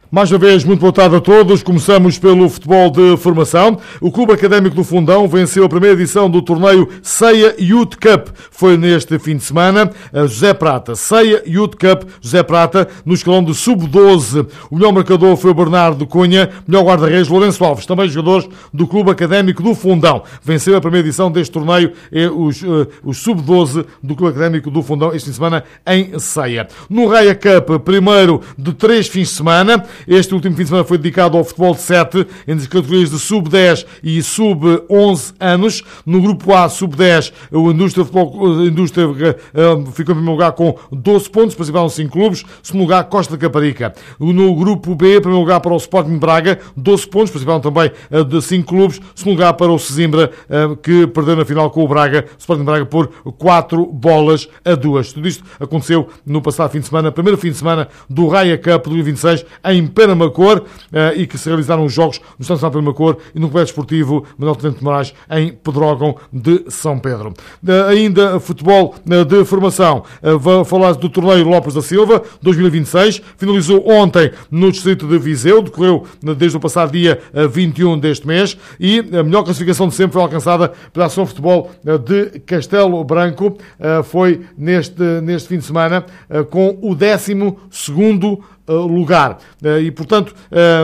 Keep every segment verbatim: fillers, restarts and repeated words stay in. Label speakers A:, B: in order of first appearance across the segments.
A: Mais uma vez, muito boa tarde a todos. Começamos pelo futebol de formação. O Clube Académico do Fundão venceu a primeira edição do torneio Ceia Youth Cup. Foi neste fim de semana a José Prata. Ceia Youth Cup, José Prata, no escalão de sub doze. O melhor marcador foi o Bernardo Cunha, melhor guarda-redes Lourenço Alves, também jogadores do Clube Académico do Fundão. Venceu a primeira edição deste torneio e os, uh, os sub doze do Clube Académico do Fundão este fim de semana em Ceia. No Raia Cup, primeiro de três fins de semana. Este último fim de semana foi dedicado ao futebol de sete, entre as categorias de sub dez e sub onze anos. No grupo A, sub dez, o Indústria, futebol, a Indústria uh, ficou em primeiro lugar com doze pontos, participaram cinco clubes. Segundo lugar, Costa da Caparica. No grupo B, primeiro lugar para o Sporting Braga, doze pontos, participaram também uh, de cinco clubes. Segundo lugar para o Sesimbra, uh, que perdeu na final com o Braga, o Sporting Braga, por quatro bolas a duas. Tudo isto aconteceu no passado fim de semana, primeiro fim de semana do Raia Cup dois mil e vinte e seis, em Penamacor, e que se realizaram os jogos no Estado Nacional de Penamacor e no Complexo Esportivo Manuel Tenente de Moraes, em Pedrógão de São Pedro. Ainda futebol de formação, vou falar do torneio Lopes da Silva dois mil e vinte e seis, finalizou ontem no distrito de Viseu, decorreu desde o passado dia vinte e um deste mês, e a melhor classificação de sempre foi alcançada pela Ação Futebol de Castelo Branco, foi neste, neste fim de semana com o décimo segundo lugar. E, portanto,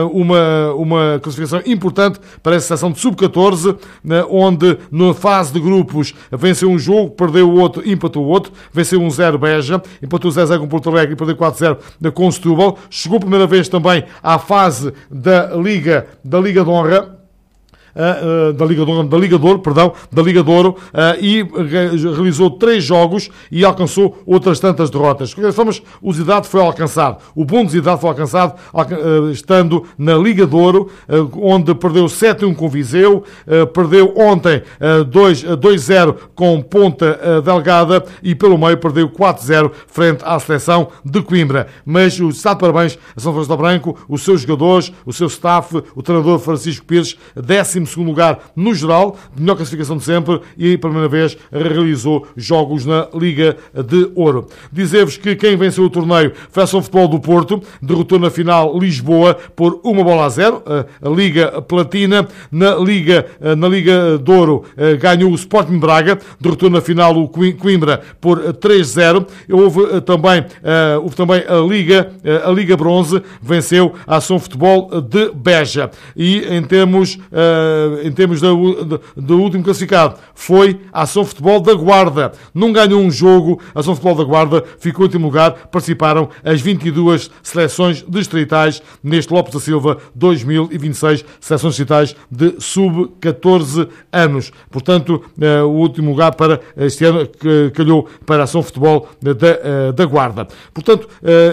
A: uma, uma classificação importante para essa seção de sub catorze, onde na fase de grupos venceu um jogo, perdeu o outro, empatou o outro, venceu um zero Beja, empatou zero a zero com Porto Alegre e perdeu quatro a zero com Setúbal. Chegou a primeira vez também à fase da Liga, da Liga de Honra, Uh, uh, da Liga de Ouro, da Liga de Ouro, perdão, da Liga de Ouro, uh, e realizou três jogos e alcançou outras tantas derrotas. De qualquer forma, o Zidane foi alcançado. O bom do Zidane foi alcançado uh, estando na Liga de Ouro, uh, onde perdeu sete a um com Viseu, uh, perdeu ontem uh, dois a zero com Ponta uh, Delgada e pelo meio perdeu quatro a zero frente à seleção de Coimbra. Mas o está de parabéns a São Francisco Branco, os seus jogadores, o seu staff, o treinador Francisco Pires, décimo segundo lugar no geral, melhor classificação de sempre, e pela primeira vez realizou jogos na Liga de Ouro. Dizer-vos que quem venceu o torneio foi a Ação Futebol do Porto, derrotou na final Lisboa por uma bola a zero, a Liga Platina. Na Liga, na Liga de Ouro ganhou o Sporting Braga, derrotou na final o Coimbra por três a zero. Houve também, houve também a Liga, a Liga Bronze, venceu a Ação Futebol de Beja. E em termos em termos do, do último classificado, foi a Ação Futebol da Guarda. Não ganhou um jogo, a Ação Futebol da Guarda ficou em último lugar. Participaram as vinte e duas seleções distritais neste Lopes da Silva dois mil e vinte e seis, seleções distritais de sub catorze anos. Portanto, o último lugar para este ano calhou para a Ação Futebol da, da Guarda. Portanto,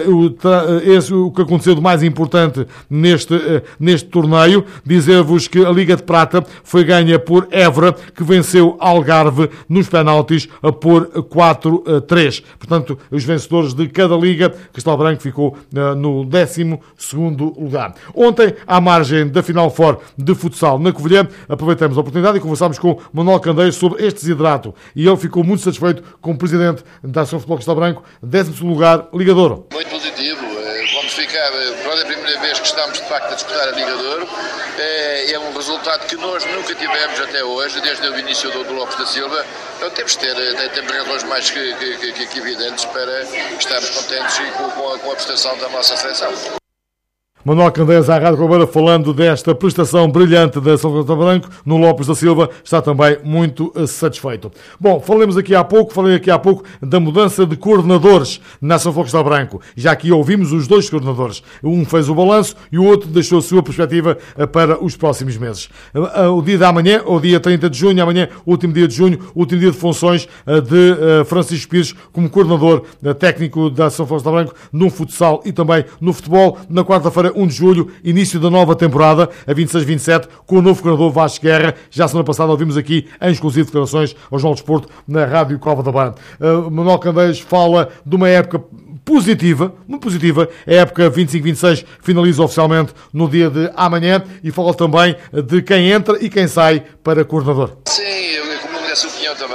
A: esse, o que aconteceu de mais importante neste, neste torneio, dizer-vos que a Liga de Prata foi ganha por Évora, que venceu Algarve nos penaltis por quatro a três. Portanto, os vencedores de cada liga, Castelo Branco ficou uh, no décimo segundo lugar. Ontem, à margem da Final Four de futsal na Covilhã, aproveitamos a oportunidade e conversámos com Manuel Candeias sobre este desidrato. E ele ficou muito satisfeito como presidente da Ação Futebol Castelo Branco, décimo segundo lugar, Liga de Ouro.
B: Muito positivo. Vamos ficar, pela primeira vez que estamos de facto a disputar a Liga de Ouro. É um resultado que nós nunca tivemos até hoje, desde o início do, do Lopes da Silva. Então temos de ter temos razões mais que, que, que, que evidentes para estarmos contentes com, com, a, com a prestação da nossa seleção.
A: Manuel Candeias, à Rádio Coimbra, falando desta prestação brilhante da São Castelo Branco no Lopes da Silva, está também muito satisfeito. Bom, falamos aqui há pouco, falei aqui há pouco da mudança de coordenadores na São Castelo Branco. Já aqui ouvimos os dois coordenadores. Um fez o balanço e o outro deixou a sua perspectiva para os próximos meses. O dia de amanhã, o dia trinta de junho, amanhã, último dia de junho, último dia de funções de Francisco Pires como coordenador técnico da São Castelo Branco no futsal e também no futebol. Na quarta-feira, um de julho, início da nova temporada, a vinte e seis vinte e sete, com o novo treinador Vasco Guerra. Já semana passada ouvimos aqui em exclusivo declarações ao Jornal do Desporto na Rádio Cova da Beira. Uh, Manuel Candeias fala de uma época positiva, muito positiva. A época vinte e cinco vinte e seis finaliza oficialmente no dia de amanhã e fala também de quem entra e quem sai para coordenador.
B: Sim, eu comungo dessa opinião também.